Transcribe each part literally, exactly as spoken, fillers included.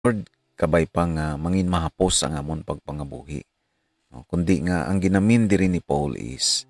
Lord, kabay pa nga mangin mahapos ang amon pagpangabuhi. No, kundi nga ang ginamin diri ni Paul is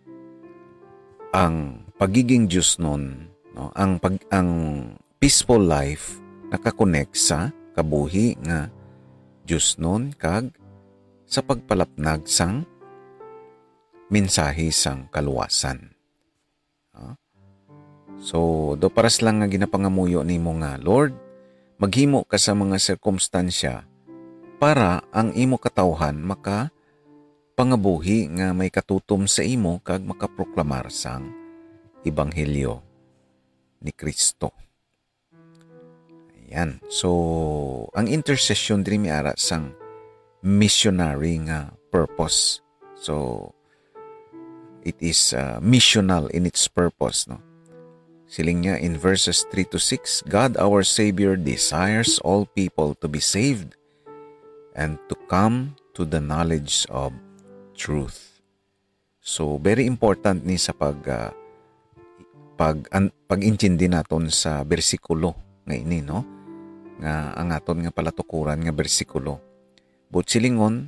ang pagiging Diyos nun, no, ang pag ang peaceful life nakakonect sa kabuhi nga Diyos nun kag sa pagpalapnag sang mensahe sang kaluwasan. No? So, do paras lang nga ginapangamuyo nimo nga, Lord, maghimo ka sa mga sirkumstansya para ang imo katawhan maka pangabuhi nga may katutom sa imo kag makaproklamar sang ebanghelyo ni Kristo. Ayan. So, ang intercession diri miara sang missionary nga purpose. So, it is uh, missional in its purpose, no? Siling niya in verses three to six, God our Savior desires all people to be saved and to come to the knowledge of truth. So, very important ni sa pag uh, pag an, pag-intindi naton sa bersikulo nga ini, no? Nga ang aton nga palatukuran nga bersikulo. But silingon,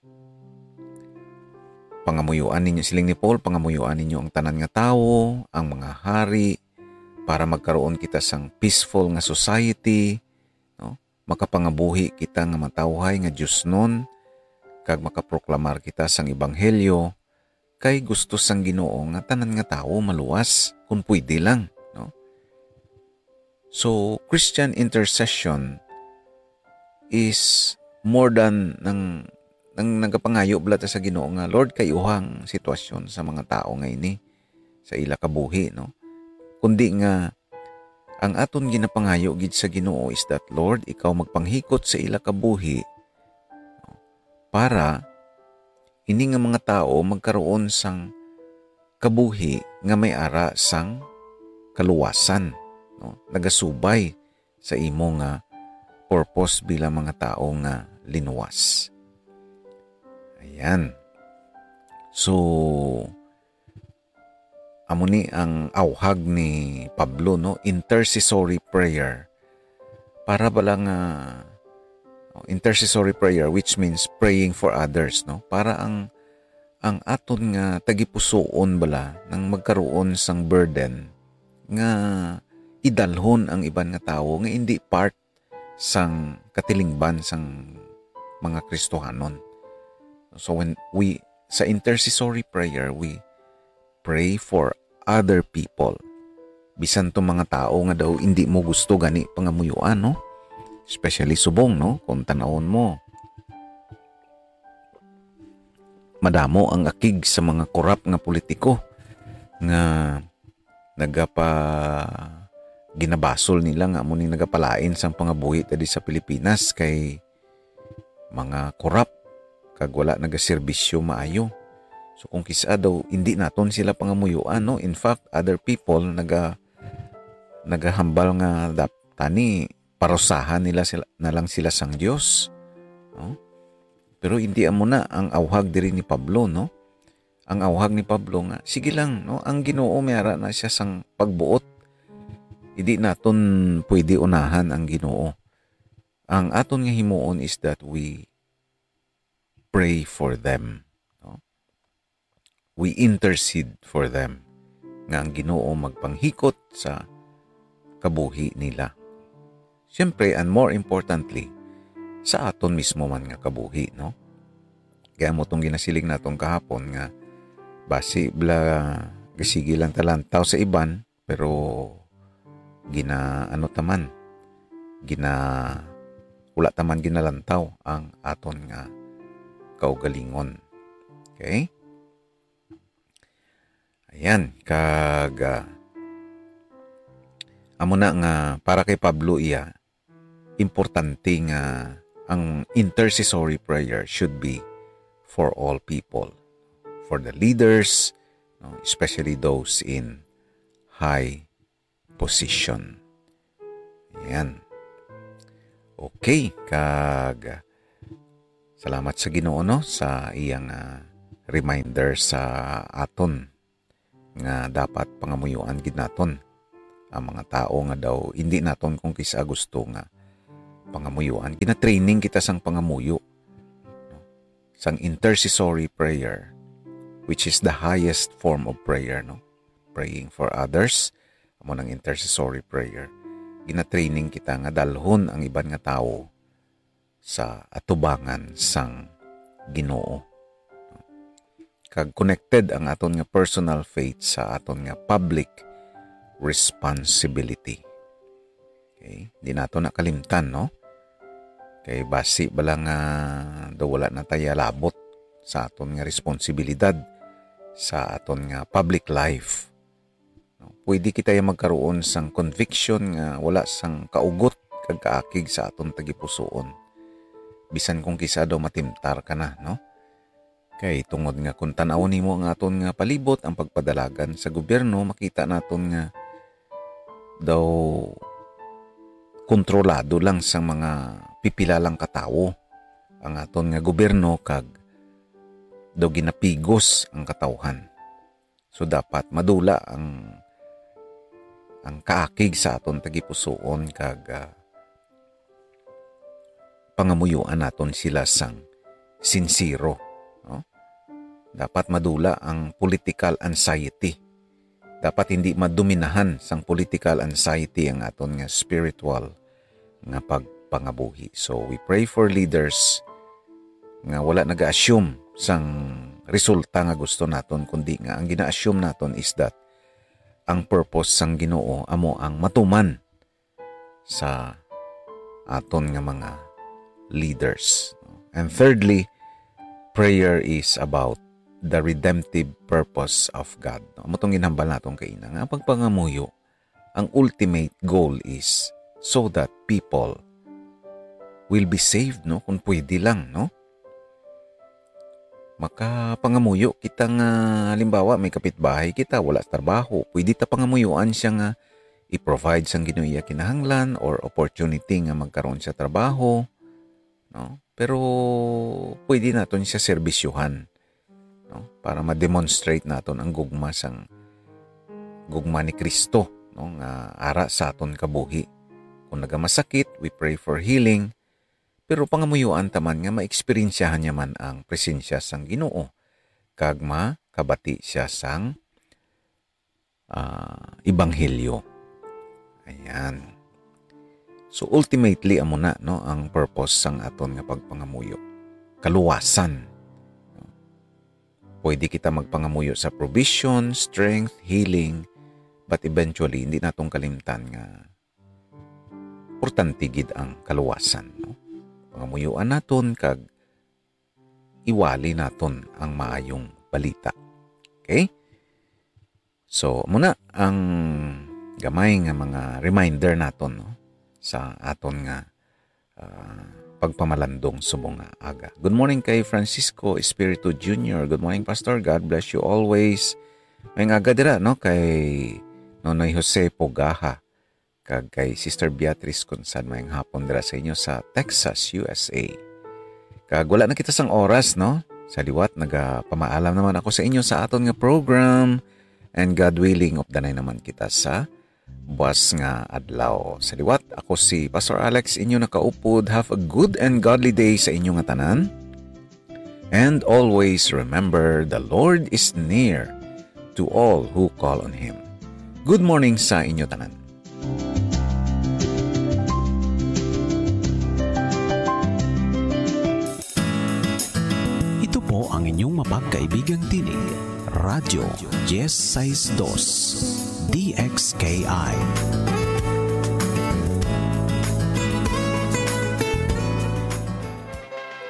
pangamuyuan ninyo, siling ni Paul, pangamuyuan ninyo ang tanan nga tawo, ang mga hari, para magkaroon kita sang peaceful nga society, no? Makapangabuhi kita nga matawhay nga Diyos nun, kag makaproklamar kita sang ebanghelyo, kay gusto sang Ginoo nga tanan nga tawo maluwas, kung pwede lang. No? So, Christian intercession is more than nang nang nagapangayo blata sa Ginoo nga, Lord, kayuhang sitwasyon sa mga tao nga ini, sa ila kabuhi, no? Kundi nga, ang aton ginapangayo gid sa Ginoo is that, Lord, ikaw magpanghikot sa ila kabuhi para ini nga mga tao magkaroon sang kabuhi nga may ara sang kaluwasan, no? Nagasubay sa imo nga purpose bilang mga tao nga linuwas. Ayan. So, amo ni ang awhag ni Pablo, no, intercessory prayer. Para bala nga uh, intercessory prayer, which means praying for others, no? Para ang ang aton nga tagipusoon bala nang magkaroon sang burden nga idalhon ang iban nga tawo nga hindi part sang katilingban sang mga Kristohanon. So when we sa intercessory prayer, we pray for other people. Bisan to mga tao nga daw hindi mo gusto gani pangamuyuan, no? Especially subong, no? Kung tanawon mo, madamo ang akig sa mga korap nga politiko nga nagapa ginabasol nila nga amo ning nagapalain sang pangabuhi tadi sa Pilipinas kay mga korap kag wala nagaserbisyo maayo. So kung kisa daw hindi naton sila pangamuyuan, no? In fact, other people naga nagahambal nga dap tani parusahan nila sila, na lang sila sang Dios, no? Pero hindi amo na ang awhag diri ni Pablo, no? Ang awhag ni Pablo nga, sige lang, no? Ang Ginoo mayara na siya sang pagbuot. Hindi naton pwede unahan ang Ginoo. Ang aton nga himuon is that we pray for them. We intercede for them nga ang Ginoo magpanghikot sa kabuhi nila. Siyempre, and more importantly, sa aton mismo man nga kabuhi, no? Kaya mo itong ginasiling natong kahapon nga basi bla gasigi lang talantaw sa iban, pero gina ano taman, gina wala taman ginalantaw ang aton nga kaugalingon. Okay? Ayan, kag uh, amo na nga para kay Pablo iya, importante nga ang intercessory prayer should be for all people, for the leaders, no, especially those in high position. Ayan. Okay, kag salamat sa Ginoo, no, sa iyang uh, reminder sa aton nga dapat pangamuyuan gid naton ang mga tao nga daw hindi naton kung kisa gusto nga pangamuyuan. Gina-training kita sang pangamuyo. Sang intercessory prayer, which is the highest form of prayer, no? Praying for others, amo ng intercessory prayer. Gina-training kita nga dalhon ang iban nga tao sa atubangan sang Ginoo. Kag connected ang aton nga personal faith sa aton nga public responsibility. Okay? Di nato nakalimtan, no? Kay basi bala nga daw wala na tayo labot sa aton nga responsibilidad sa aton nga public life. No? Pwede kita yung magkaroon sang conviction nga wala sang kaugot kag kaakig sa aton tagipusoon. Bisan kung kisa daw matimtar ka na, no? Kay tungod nga kung tanawon nimo ang aton nga palibot, ang pagpadalagan sa gobyerno, makita naton nga daw kontrolado lang sa mga pipilalang katawo ang aton nga gobyerno kag daw ginapigos ang katawhan. So dapat madula ang ang kaakig sa aton tagipusoon kag uh, pangamuyuan naton sila sang sincero, no? Dapat madula ang political anxiety. Dapat hindi madominahan sang political anxiety ang aton nga spiritual nga pagpangabuhi. So we pray for leaders nga wala naga-assume sang resulta nga gusto naton, kundi nga ang gina-assume naton is that ang purpose sang Ginoo amo ang matuman sa aton nga mga leaders. And thirdly, prayer is about the redemptive purpose of God. Amo tong ginhambal naton kay ina nga pagpangamuyo, ang ultimate goal is so that people will be saved, no? Kung pwede lang, no? Makapangamuyo kita nga halimbawa may kapitbahay kita wala sa trabaho, pwede ta pangamuyuan siya nga i-provide sang Ginoo iya kinahanglan or opportunity nga magkaroon sa trabaho, no? Pero pwede naton siya serbisyuhan, no? Para ma-demonstrate naton ang gugma sang gugma ni Kristo, no? Nga ara sa aton kabuhi. Kung nagamasakit, we pray for healing. Pero pangamuyuan taman nga ma-experiensyahan niya man ang presensya sang Ginoo kag makabati siya sang uh, ebanghelyo. Ayan. So ultimately amo na, no, ang purpose sang aton nga pagpangamuyo. Kaluwasan. Pwede kita magpangamuyo sa provision, strength, healing, but eventually hindi natong kalimtan nga importante gid ang kaluwasan, no? Pangamuyuan naton kag iwali naton ang maayong balita. Okay? So, muna ang gamay nga mga reminder naton, no, sa aton nga uh, pagpamalandong subong nga aga. Good morning kay Francisco Espiritu Junior Good morning, Pastor. God bless you always. May aga dira, no, kay Nonoy Jose Pogaha kag kay Sister Beatrice Consan. Mayang hapon dira sa inyo sa Texas, U S A. Kag wala na kita sang oras, no? Sa liwat, nagapamaalam naman ako sa inyo sa aton nga program. And God willing, updanay naman kita sa buwas nga adlaw. Sa liwat, ako si Pastor Alex, inyo nakaupod. Have a good and godly day sa inyo nga tanan. And always remember, the Lord is near to all who call on Him. Good morning sa inyo tanan. Ito po ang inyong mapagkaibigang tinig, Radyo Yes sixty-two D X K I